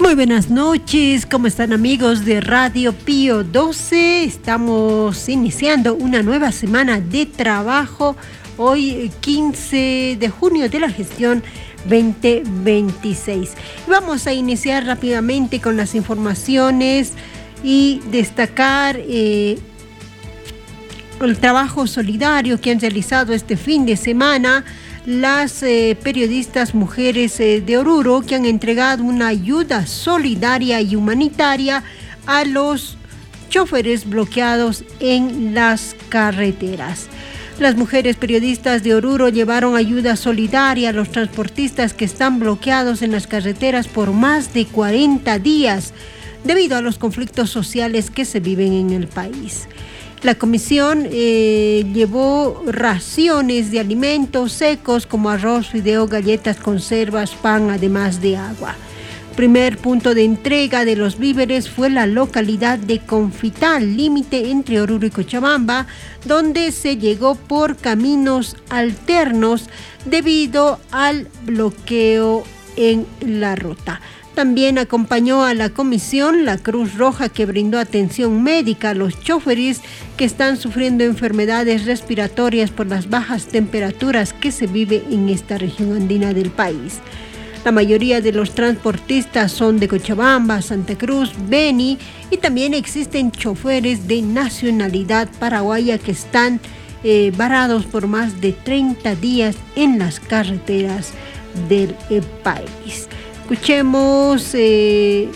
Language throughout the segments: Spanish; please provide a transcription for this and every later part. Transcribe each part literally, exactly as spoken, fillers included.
Muy buenas noches, ¿cómo están amigos de Radio Pío doce? Estamos iniciando una nueva semana de trabajo, hoy quince de junio de la gestión veinte veintiséis. Vamos a iniciar rápidamente con las informaciones y destacar eh, el trabajo solidario que han realizado este fin de semana las eh, periodistas mujeres eh, de Oruro, que han entregado una ayuda solidaria y humanitaria a los choferes bloqueados en las carreteras. Las mujeres periodistas de Oruro llevaron ayuda solidaria a los transportistas que están bloqueados en las carreteras por más de cuarenta días debido a los conflictos sociales que se viven en el país. La comisión eh, llevó raciones de alimentos secos como arroz, fideo, galletas, conservas, pan, además de agua. Primer punto de entrega de los víveres fue la localidad de Confital, límite entre Oruro y Cochabamba, donde se llegó por caminos alternos debido al bloqueo en la ruta. También acompañó a la comisión la Cruz Roja, que brindó atención médica a los choferes que están sufriendo enfermedades respiratorias por las bajas temperaturas que se vive en esta región andina del país. La mayoría de los transportistas son de Cochabamba, Santa Cruz, Beni, y también existen choferes de nacionalidad paraguaya que están eh, varados por más de treinta días en las carreteras del eh, país. Escuchemos eh,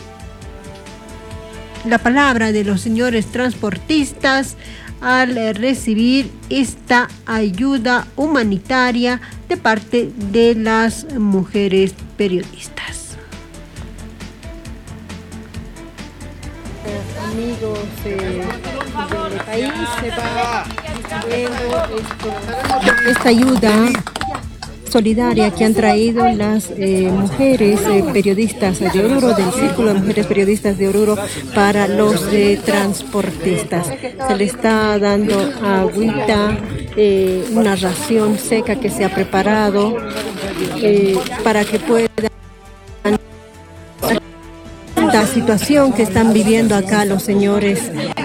la palabra de los señores transportistas al eh, recibir esta ayuda humanitaria de parte de las mujeres periodistas. Eh, amigos eh, del país, se va viendo esto, esta ayuda solidaria que han traído las eh, mujeres eh, periodistas de Oruro, del Círculo de Mujeres Periodistas de Oruro, para los eh, transportistas. Se le está dando agüita, eh, una ración seca que se ha preparado eh, para que puedan la situación que están viviendo acá los señores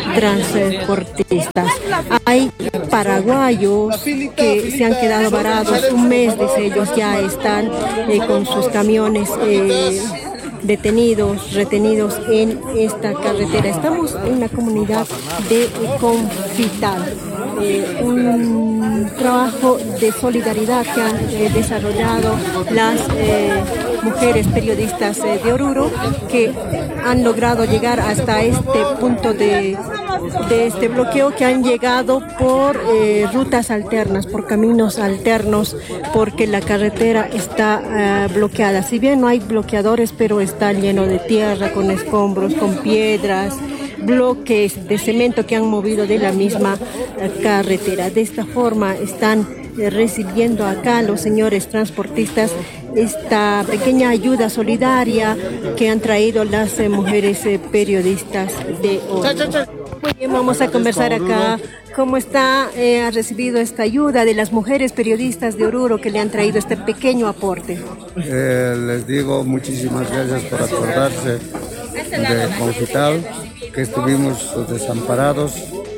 transportistas. Hay paraguayos que se han quedado varados un mes, de ellos ya están eh, con sus camiones eh, detenidos, retenidos en esta carretera. Estamos en la comunidad de Confital, eh, un trabajo de solidaridad que han eh, desarrollado las eh, mujeres periodistas eh, de Oruro, que han logrado llegar hasta este punto de, de este bloqueo, que han llegado por eh, rutas alternas, por caminos alternos, porque la carretera está eh, bloqueada. Si bien no hay bloqueadores, pero está lleno de tierra, con escombros, con piedras, bloques de cemento que han movido de la misma eh, carretera. De esta forma están eh, recibiendo acá los señores transportistas esta pequeña ayuda solidaria que han traído las eh, mujeres eh, periodistas de hoy. Muy bien, vamos a conversar acá. ¿Cómo está? Eh, ¿Ha recibido esta ayuda de las mujeres periodistas de Oruro que le han traído este pequeño aporte? Eh, les digo muchísimas gracias por acordarse de Confital, que estuvimos desamparados,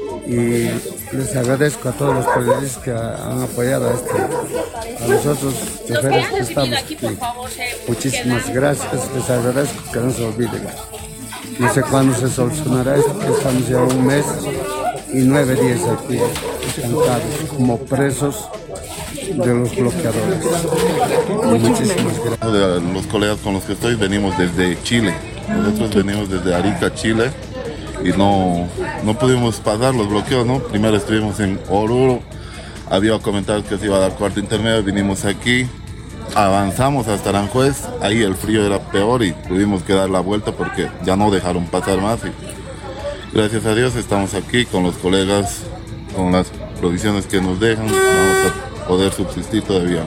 y les agradezco a todos los periodistas que han apoyado a, este, a nosotros, choferes que estamos aquí. Muchísimas gracias, les agradezco, que no se olviden. No sé cuándo se solucionará esto, que estamos ya un mes y nueve días aquí estancados, como presos de los bloqueadores. Muchísimas gracias. Los colegas con los que estoy venimos desde Chile. Nosotros venimos desde Arica, Chile, y no, no pudimos pasar los bloqueos, ¿no? Primero estuvimos en Oruro, había comentado que se iba a dar cuarto intermedio, vinimos aquí, avanzamos hasta Aranjuez, ahí el frío era peor y tuvimos que dar la vuelta porque ya no dejaron pasar más. Y gracias a Dios estamos aquí con los colegas, con las provisiones que nos dejan, vamos a poder subsistir todavía.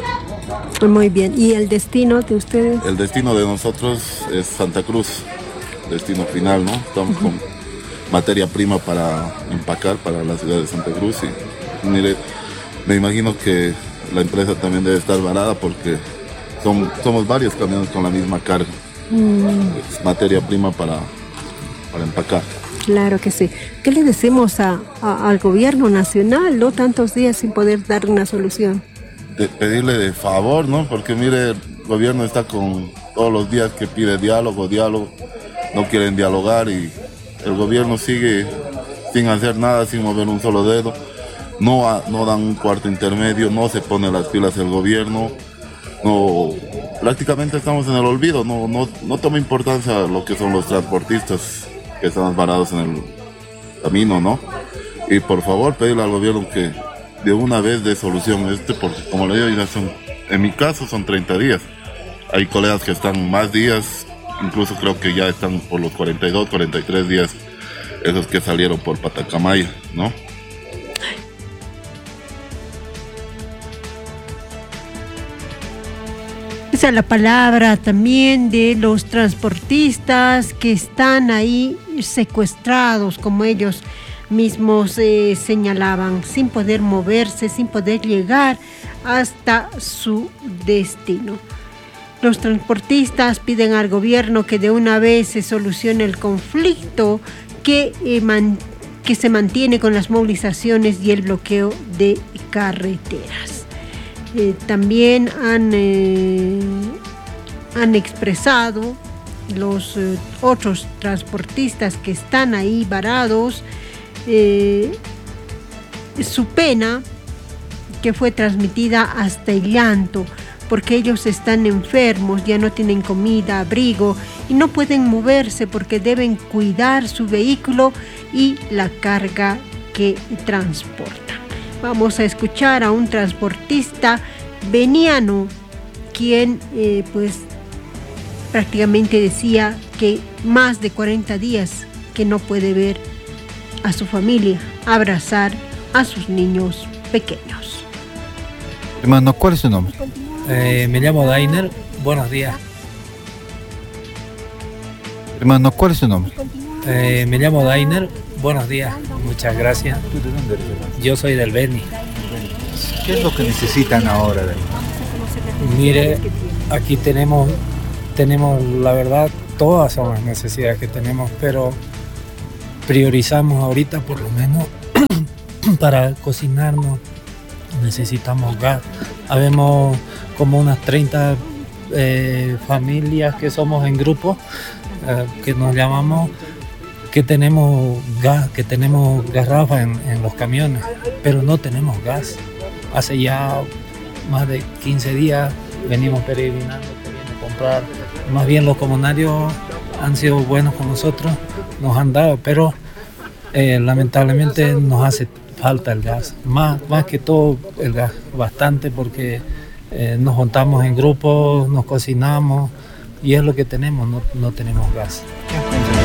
Muy bien. ¿Y el destino de ustedes? El destino de nosotros es Santa Cruz, destino final, ¿no? Estamos uh-huh. con materia prima para empacar para la ciudad de Santa Cruz, y mire, me imagino que la empresa también debe estar varada porque son, somos varios camiones con la misma carga. mm. es materia prima para, para empacar. Claro que sí. ¿Qué le decimos a, a, al gobierno nacional, no tantos días sin poder dar una solución? De pedirle de favor, ¿no? Porque mire, el gobierno está con todos los días que pide diálogo, diálogo, no quieren dialogar y el gobierno sigue sin hacer nada, sin mover un solo dedo, no, ha, no dan un cuarto intermedio, no se pone las pilas el gobierno, no, prácticamente estamos en el olvido, no, no, no toma importancia lo que son los transportistas que están varados en el camino, ¿no? Y por favor pedirle al gobierno que de una vez dé solución a este, porque como le digo, ya son, en mi caso son treinta días, hay colegas que están más días, incluso creo que ya están por los cuarenta y dos, cuarenta y tres días, esos que salieron por Patacamaya, ¿no? Esa es la palabra también de los transportistas que están ahí secuestrados, como ellos mismos eh, señalaban, sin poder moverse, sin poder llegar hasta su destino. Los transportistas piden al gobierno que de una vez se solucione el conflicto que, eh, man, que se mantiene con las movilizaciones y el bloqueo de carreteras. Eh, también han, eh, han expresado los eh, otros transportistas que están ahí varados eh, su pena, que fue transmitida hasta el llanto, porque ellos están enfermos, ya no tienen comida, abrigo y no pueden moverse porque deben cuidar su vehículo y la carga que transportan. Vamos a escuchar a un transportista beniano, quien eh, pues prácticamente decía que más de cuarenta días que no puede ver a su familia, abrazar a sus niños pequeños. Hermano, ¿cuál es su nombre? Eh, me llamo Dainer, buenos días. Hermano, ¿cuál es su nombre? Eh, me llamo Dainer, buenos días, muchas gracias. ¿Tú de dónde eres, hermano? Yo soy del Beni. ¿Qué es lo que necesitan ahora, hermano? Mire, aquí tenemos, tenemos, la verdad, todas son las necesidades que tenemos, pero priorizamos ahorita por lo menos para cocinarnos, necesitamos gas. Habemos como unas treinta eh, familias que somos en grupo, eh, que nos llamamos, que tenemos gas, que tenemos garrafas en, en los camiones, pero no tenemos gas. Hace ya más de quince días venimos peregrinando, queriendo comprar. Más bien los comunarios han sido buenos con nosotros, nos han dado, pero eh, lamentablemente nos hace falta el gas, más, más que todo el gas, bastante, porque eh, nos juntamos en grupos, nos cocinamos y es lo que tenemos, no, no tenemos gas.